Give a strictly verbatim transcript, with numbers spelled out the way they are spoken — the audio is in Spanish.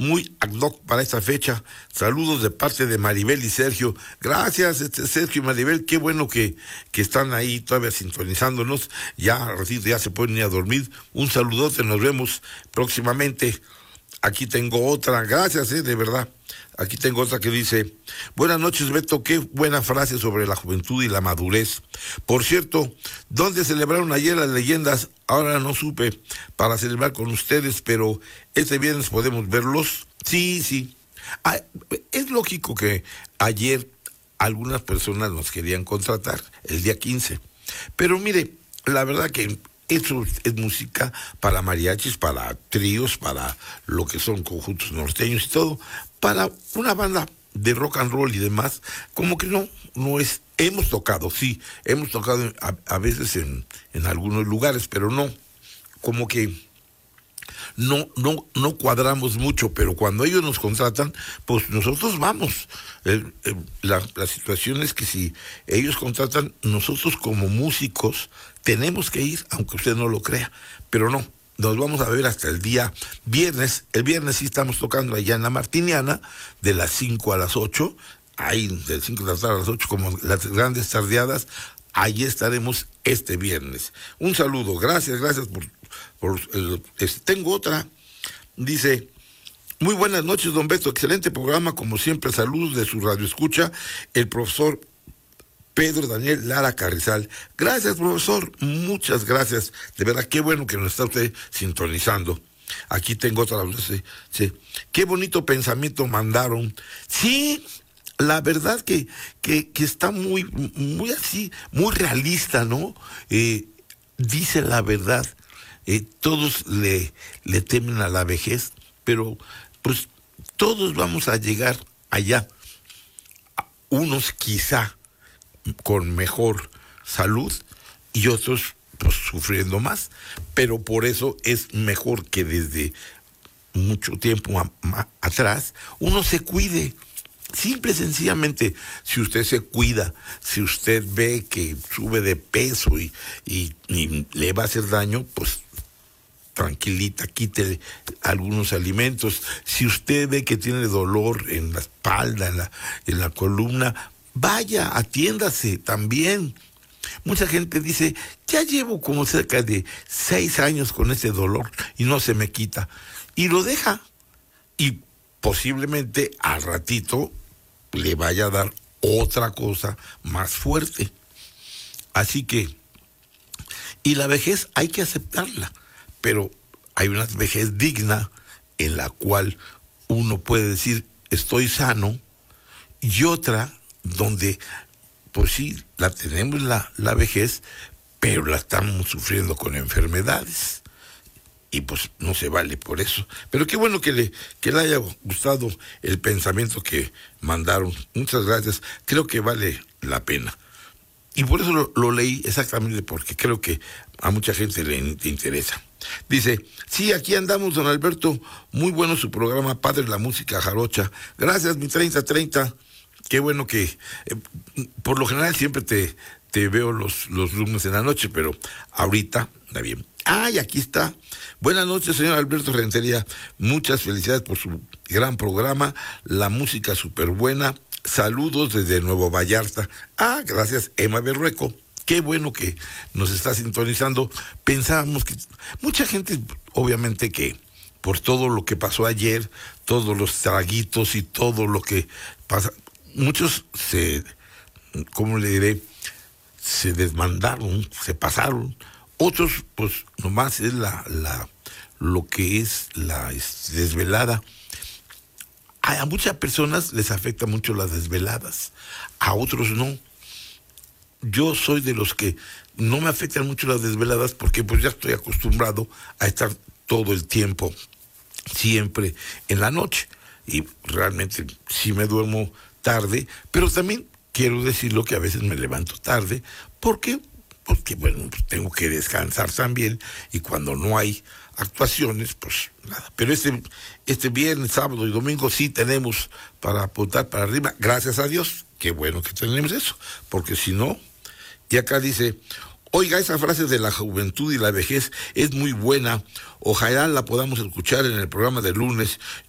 muy ad hoc para esta fecha. Saludos de parte de Maribel y Sergio. Gracias, este, Sergio y Maribel, qué bueno que, que están ahí todavía sintonizándonos. Ya, ratito, ya se pueden ir a dormir. Un saludote, nos vemos próximamente. Aquí tengo otra, gracias, eh, de verdad. Aquí tengo otra que dice: buenas noches, Beto, qué buena frase sobre la juventud y la madurez. Por cierto, ¿dónde celebraron ayer las leyendas? Ahora no supe para celebrar con ustedes, pero este viernes podemos verlos. Sí, sí. Ah, es lógico que ayer algunas personas nos querían contratar, el día quince. Pero mire, la verdad que eso es música para mariachis, para tríos, para lo que son conjuntos norteños y todo. Para una banda de rock and roll y demás, como que no, no es. Hemos tocado, sí, hemos tocado a, a veces en, en algunos lugares, pero no, como que no, no, no cuadramos mucho, pero cuando ellos nos contratan, pues nosotros vamos. El, el, la, la situación es que si ellos contratan, nosotros como músicos tenemos que ir, aunque usted no lo crea, pero no. Nos vamos a ver hasta el día viernes. El viernes sí estamos tocando allá en la Martiniana, de las cinco a las ocho, ahí de las cinco de la tarde a las ocho, como las grandes tardeadas. Allí estaremos este viernes. Un saludo, gracias, gracias por... por el, es, tengo otra, dice: muy buenas noches, don Beto, excelente programa, como siempre, saludos de su radioescucha, el profesor Pedro Daniel Lara Carrizal. Gracias, profesor, muchas gracias. De verdad, qué bueno que nos está usted sintonizando. Aquí tengo otra vez. Sí, sí. Qué bonito pensamiento mandaron. Sí, la verdad que, que, que está muy, muy así, muy realista, ¿no? Eh, dice la verdad. Eh, todos le, le temen a la vejez, pero pues todos vamos a llegar allá. Unos quizá con mejor salud y otros pues sufriendo más, pero por eso es mejor que desde mucho tiempo a, a, atrás uno se cuide. Simple y sencillamente, si usted se cuida, si usted ve que sube de peso y, y, y le va a hacer daño, pues tranquilita, quítele algunos alimentos. Si usted ve que tiene dolor en la espalda, en la, en la columna, vaya, atiéndase también. Mucha gente dice: ya llevo como cerca de seis años con ese dolor y no se me quita. Y lo deja. Y posiblemente al ratito le vaya a dar otra cosa más fuerte. Así que, y la vejez hay que aceptarla, pero hay una vejez digna en la cual uno puede decir: estoy sano, y otra donde, pues sí, la tenemos la, la vejez, pero la estamos sufriendo con enfermedades. Y pues no se vale por eso. Pero qué bueno que le, que le haya gustado el pensamiento que mandaron. Muchas gracias. Creo que vale la pena. Y por eso lo, lo leí exactamente, porque creo que a mucha gente le, le interesa. Dice: sí, aquí andamos, don Alberto. Muy bueno su programa, Padre de la Música Jarocha. Gracias, mi treinta treinta. Qué bueno que, eh, por lo general siempre te, te veo los, los lunes en la noche, pero ahorita está bien. ¡Ay, aquí está! Buenas noches, señor Alberto Rentería. Muchas felicidades por su gran programa. La música súper buena. Saludos desde Nuevo Vallarta. Ah, gracias, Emma Berrueco. Qué bueno que nos está sintonizando. Pensábamos que mucha gente, obviamente que por todo lo que pasó ayer, todos los traguitos y todo lo que pasa, muchos se, ¿cómo le diré? Se desmandaron, se pasaron. Otros, pues, nomás es la, la, lo que es la es, desvelada. A, a muchas personas les afecta mucho las desveladas, a otros no. Yo soy de los que no me afectan mucho las desveladas porque pues ya estoy acostumbrado a estar todo el tiempo, siempre en la noche. Y realmente sí me duermo tarde, pero también quiero decirlo que a veces me levanto tarde, porque, porque bueno, pues tengo que descansar también, y cuando no hay actuaciones, pues nada. Pero este, este viernes, sábado y domingo sí tenemos para apuntar para arriba, gracias a Dios. Qué bueno que tenemos eso, porque si no, y acá dice: oiga, esa frase de la juventud y la vejez es muy buena, ojalá la podamos escuchar en el programa de lunes.